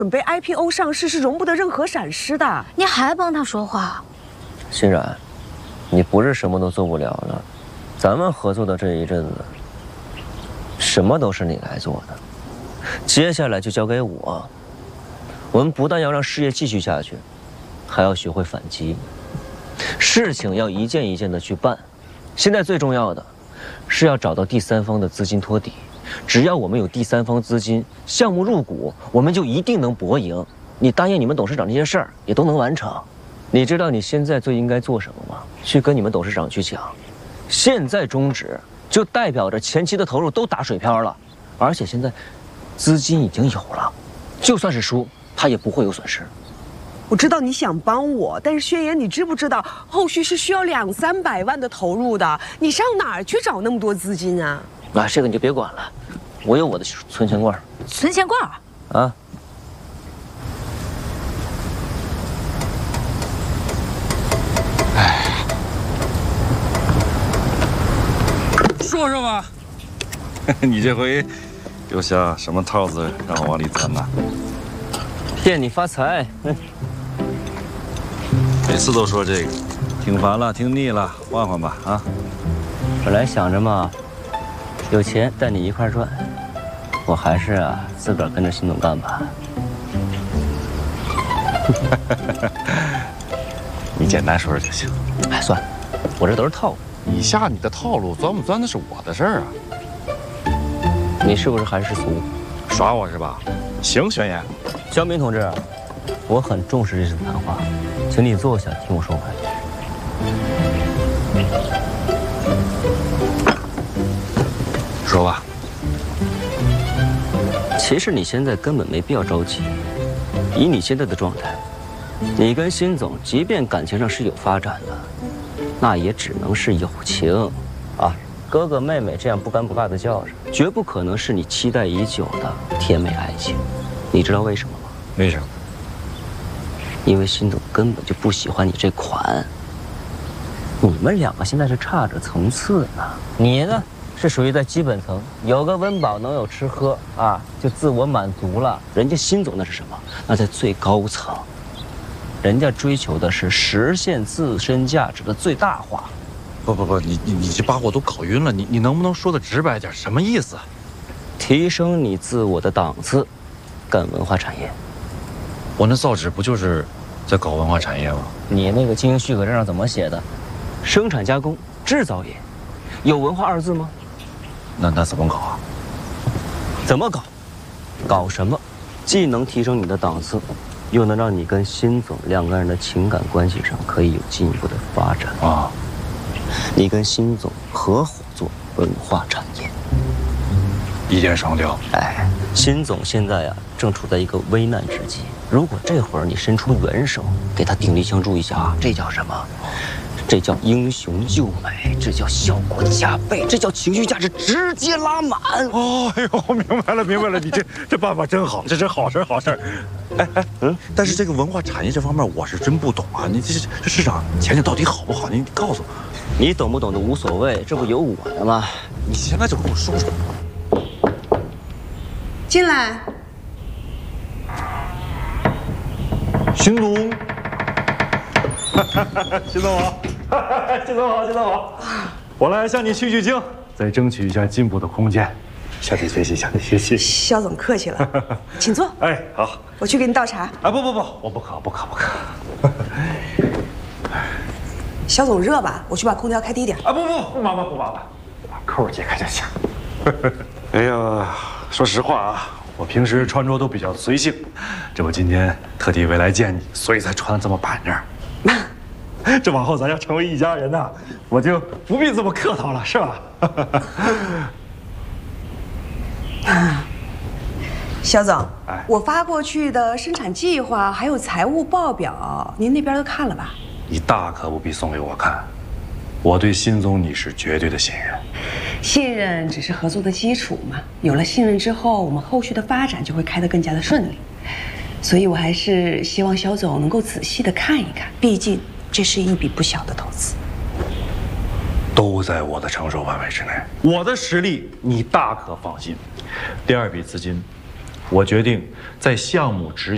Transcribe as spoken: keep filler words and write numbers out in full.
准备 I P O 上市是容不得任何闪失的。 你还帮他说话？ 欣然，你不是什么都做不了了，咱们合作的这一阵子，什么都是你来做的，接下来就交给我。我们不但要让事业继续下去，还要学会反击。事情要一件一件的去办。现在最重要的，是要找到第三方的资金托底。 只要我们有第三方资金，项目入股，我们就一定能搏赢。你答应你们董事长这些事儿，也都能完成。你知道你现在最应该做什么吗？去跟你们董事长去讲，现在终止就代表着前期的投入都打水漂了，而且现在资金已经有了，就算是输，他也不会有损失。 我知道你想帮我，但是宣言，你知不知道后续是需要两三百万的投入的？你上哪儿去找那么多资金啊？ 啊，这个你就别管了，我有我的存钱罐。 存钱罐啊！ 哎，说说吧， 你这回留下什么套子让我往里钻呢？ 骗你发财。嗯， 每次都说这个，听烦了，听腻了，换换吧啊！ 本来想着嘛。 有钱带你一块赚，我还是啊自个儿跟着辛总干吧。 你简单说说就行。 哎，算了，我这都是套路。 以下你的套路钻不钻的是我的事儿啊。 你是不是还是俗？ 耍我是吧？行，宣言。 肖明同志，我很重视这次谈话，请你坐下听我说完。 说吧。 其实你现在根本没必要着急，以你现在的状态，你跟辛总即便感情上是有发展的，那也只能是友情，啊，哥哥妹妹这样不尴不尬的叫着，绝不可能是你期待已久的甜美爱情。你知道为什么吗？ 为什么？ 因为辛总根本就不喜欢你这款。你们两个现在是差着层次呢，你呢？ 是属于在基本层，有个温饱，能有吃喝啊，就自我满足了。人家辛总那是什么？那在最高层，人家追求的是实现自身价值的最大化。 不不不，你你你这把我都搞晕了。你你能不能说的直白点？什么意思？ 提升你自我的档次，干文化产业。 我那造纸不就是在搞文化产业吗？ 你那个经营许可证上怎么写的？生产加工、制造业，有文化二字吗？ 那那怎么搞啊？ 怎么搞？搞什么？既能提升你的档次，又能让你跟辛总两个人的情感关系上可以有进一步的发展啊！ 你跟辛总合伙做文化产业， 一箭双雕。 哎，辛总现在呀、啊、正处在一个危难之际，如果这会儿你伸出援手，给他鼎力相助一下啊，这叫什么？ 这叫英雄救美，这叫效果加倍，这叫情绪价值直接拉满。 哦，哎呦，明白了，明白了，你这这办法真好，这是好事，好事。哎哎，嗯，但是这个文化产业这方面我是真不懂啊。你这这市场前景到底好不好？你告诉我。 你懂不懂的无所谓，这不有我的吗？ 你现在就跟我说说。 进来。 邢总，邢总好。 谢总好，谢总好，我来向你取取经，再争取一下进步的空间。向你学习，向你学习。 肖总客气了，请坐。 哎，好， 我去给你倒茶。 啊，不不不，我不渴，不渴，不渴。 肖总热吧？我去把空调开低点。 啊，不不不麻烦不麻烦，把扣解开就行。哎呀，说实话啊，我平时穿着都比较随性，这不今天特地为来见你，所以才穿的这么板正。这往后咱要成为一家人呐，我就不必这么客套了，是吧？ 肖总， 哎， 我发过去的生产计划还有财务报表，您那边都看了吧？ 你大可不必送给我看，我对辛总你是绝对的信任。 信任只是合作的基础嘛，有了信任之后，我们后续的发展就会开得更加的顺利。所以我还是希望肖总能够仔细的看一看，毕竟这是一笔不小的投资。 都在我的承受范围之内，我的实力你大可放心。第二笔资金，我决定在项目执